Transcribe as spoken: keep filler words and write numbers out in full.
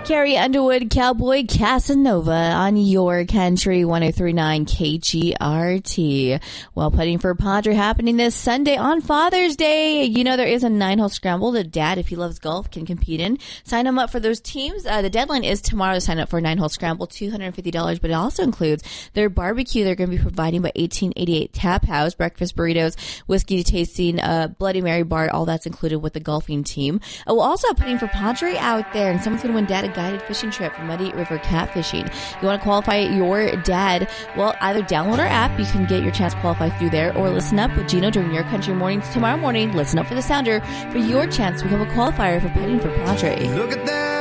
Carrie Underwood, Cowboy Casanova on your country one oh three point nine K G R T. Well, putting for Padre happening this Sunday on Father's Day. You know, there is a nine-hole scramble that Dad, if he loves golf, can compete in. Sign him up for those teams. Uh, the deadline is tomorrow to sign up for a nine-hole scramble, two hundred fifty dollars, but it also includes their barbecue they're going to be providing by eighteen eighty-eight Tap House, breakfast burritos, whiskey tasting, uh, Bloody Mary bar, all that's included with the golfing team. Uh, we'll also have putting for Padre out there, and someone's going to win Dad a guided fishing trip for Muddy River Catfishing. You want to qualify your dad? Well, either download our app, you can get your chance to qualify through there, or listen up with Gino during your country mornings tomorrow morning. Listen up for the sounder for your chance to become a qualifier for putting for Padre. Look at that.